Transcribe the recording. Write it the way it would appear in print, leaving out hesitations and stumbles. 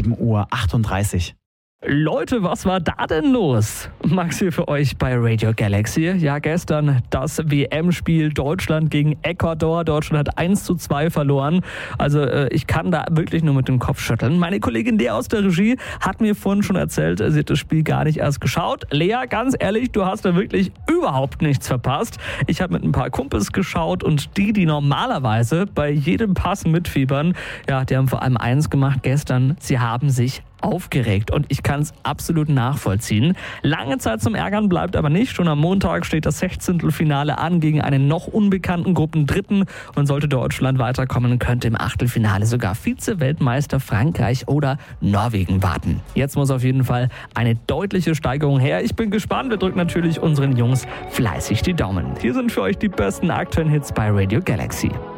7:38 Uhr. Leute, was war da denn los? Max hier für euch bei Radio Galaxy. Ja, gestern das WM-Spiel Deutschland gegen Ecuador. Deutschland hat 1:2 verloren. Also ich kann da wirklich nur mit dem Kopf schütteln. Meine Kollegin Lea aus der Regie hat mir vorhin schon erzählt, sie hat das Spiel gar nicht erst geschaut. Lea, ganz ehrlich, du hast da wirklich überhaupt nichts verpasst. Ich habe mit ein paar Kumpels geschaut und die normalerweise bei jedem Pass mitfiebern, ja, die haben vor allem eins gemacht gestern. Sie haben sich aufgeregt und ich kann es absolut nachvollziehen. Lange Zeit zum Ärgern bleibt aber nicht. Schon am Montag steht das 16. an gegen einen noch unbekannten Gruppendritten und sollte Deutschland weiterkommen, könnte im Achtelfinale sogar Vize-Weltmeister Frankreich oder Norwegen warten. Jetzt muss auf jeden Fall eine deutliche Steigerung her. Ich bin gespannt. Wir drücken natürlich unseren Jungs fleißig die Daumen. Hier sind für euch die besten aktuellen Hits bei Radio Galaxy.